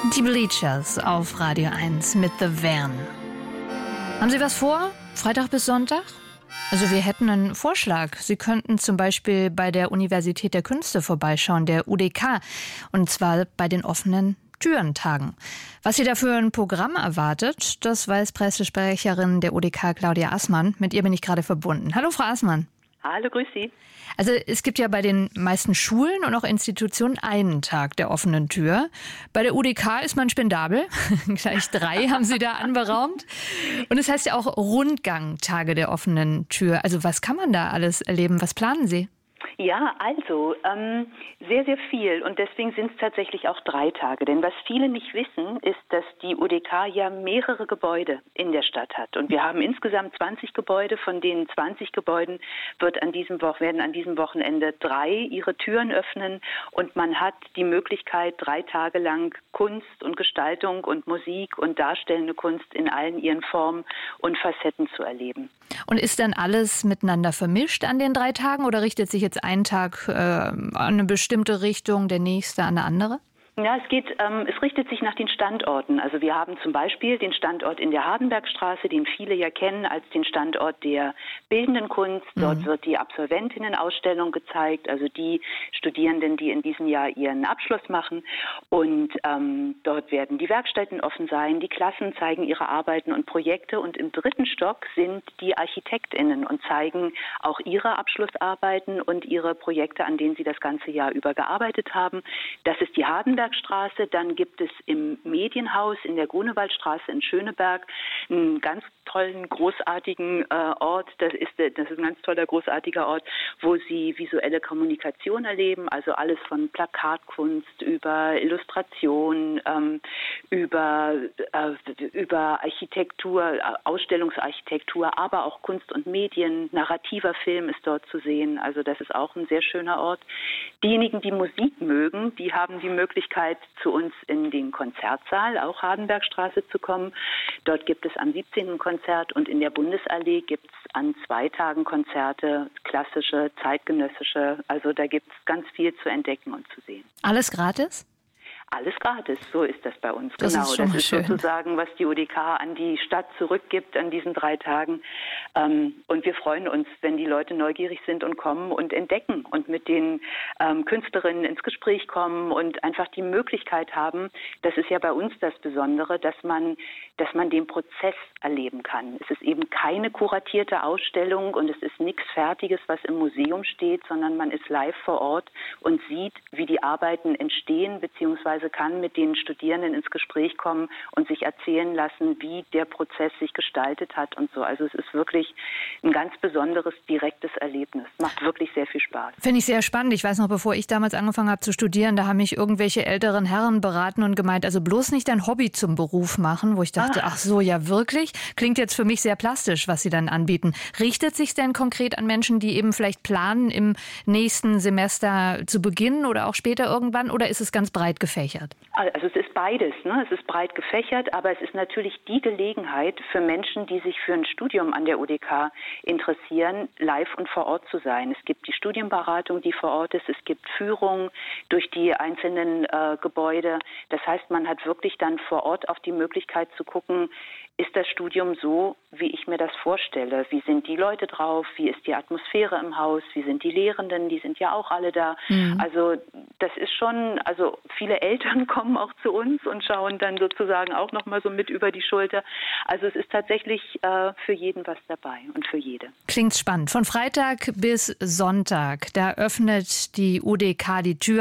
Die Bleachers auf Radio 1 mit The Van. Haben Sie was vor? Freitag bis Sonntag? Also wir hätten einen Vorschlag. Sie könnten zum Beispiel bei der Universität der Künste vorbeischauen, der UDK. Und zwar bei den offenen Türentagen. Was Sie da für ein Programm erwartet, das weiß Pressesprecherin der UDK Claudia Assmann. Mit ihr bin ich gerade verbunden. Hallo Frau Assmann. Hallo, grüß Sie. Also es gibt ja bei den meisten Schulen und auch Institutionen einen Tag der offenen Tür. Bei der UDK ist man spendabel. Gleich 3 haben Sie da anberaumt. Und es heißt ja auch Rundgang-Tage der offenen Tür. Also was kann man da alles erleben? Was planen Sie? Ja, also sehr, sehr viel und deswegen sind es tatsächlich auch 3 Tage. Denn was viele nicht wissen, ist, dass die UDK ja mehrere Gebäude in der Stadt hat. Und wir haben insgesamt 20 Gebäude, von denen 20 Gebäuden werden an diesem Wochenende 3 ihre Türen öffnen. Und man hat die Möglichkeit, 3 Tage lang Kunst und Gestaltung und Musik und darstellende Kunst in allen ihren Formen und Facetten zu erleben. Und ist dann alles miteinander vermischt an den 3 Tagen oder richtet sich jetzt ein Tag an eine bestimmte Richtung, der nächste an eine andere? Ja, es richtet sich nach den Standorten. Also wir haben zum Beispiel den Standort in der Hardenbergstraße, den viele ja kennen als den Standort der bildenden Kunst. Dort wird die Absolventinnen-Ausstellung gezeigt, also die Studierenden, die in diesem Jahr ihren Abschluss machen. Und dort werden die Werkstätten offen sein, die Klassen zeigen ihre Arbeiten und Projekte. Und im 3. Stock sind die ArchitektInnen und zeigen auch ihre Abschlussarbeiten und ihre Projekte, an denen sie das ganze Jahr über gearbeitet haben. Das ist die Hardenbergstraße. Dann gibt es im Medienhaus in der Grunewaldstraße in Schöneberg einen ganz tollen, großartigen Ort. Das ist ein ganz toller, großartiger Ort, wo Sie visuelle Kommunikation erleben, also alles von Plakatkunst über Illustration, über Architektur, Ausstellungsarchitektur, aber auch Kunst und Medien. Narrativer Film ist dort zu sehen. Also das ist auch ein sehr schöner Ort. Diejenigen, die Musik mögen, die haben die Möglichkeit, zu uns in den Konzertsaal, auch Hardenbergstraße, zu kommen. Dort gibt es am 17. Konzert und in der Bundesallee gibt es an 2 Tagen Konzerte, klassische, zeitgenössische. Also da gibt es ganz viel zu entdecken und zu sehen. Alles gratis? Alles gratis, so ist das bei uns. Das ist das ist schön. Sozusagen, was die UDK an die Stadt zurückgibt an diesen 3 Tagen. Und wir freuen uns, wenn die Leute neugierig sind und kommen und entdecken und mit den Künstlerinnen ins Gespräch kommen und einfach die Möglichkeit haben, das ist ja bei uns das Besondere, dass man den Prozess erleben kann. Es ist eben keine kuratierte Ausstellung und es ist nichts Fertiges, was im Museum steht, sondern man ist live vor Ort und sieht, wie die Arbeiten entstehen, beziehungsweise kann mit den Studierenden ins Gespräch kommen und sich erzählen lassen, wie der Prozess sich gestaltet hat und so. Also es ist wirklich ein ganz besonderes, direktes Erlebnis. Macht wirklich sehr viel Spaß. Finde ich sehr spannend. Ich weiß noch, bevor ich damals angefangen habe zu studieren, da haben mich irgendwelche älteren Herren beraten und gemeint, also bloß nicht dein Hobby zum Beruf machen, wo ich dachte, ach so, ja wirklich? Klingt jetzt für mich sehr plastisch, was Sie dann anbieten. Richtet sich denn konkret an Menschen, die eben vielleicht planen, im nächsten Semester zu beginnen oder auch später irgendwann, oder ist es ganz breit gefächert? Also es ist beides, ne? Es ist breit gefächert, aber es ist natürlich die Gelegenheit für Menschen, die sich für ein Studium an der UDK interessieren, live und vor Ort zu sein. Es gibt die Studienberatung, die vor Ort ist, es gibt Führungen durch die einzelnen Gebäude. Das heißt, man hat wirklich dann vor Ort auch die Möglichkeit zu gucken, ist das Studium so, wie ich mir das vorstelle? Wie sind die Leute drauf? Wie ist die Atmosphäre im Haus? Wie sind die Lehrenden? Die sind ja auch alle da. Also das ist schon, also viele Eltern kommen auch zu uns und schauen dann sozusagen auch nochmal so mit über die Schulter. Also es ist tatsächlich für jeden was dabei und für jede. Klingt spannend. Von Freitag bis Sonntag, da öffnet die UDK die Tür.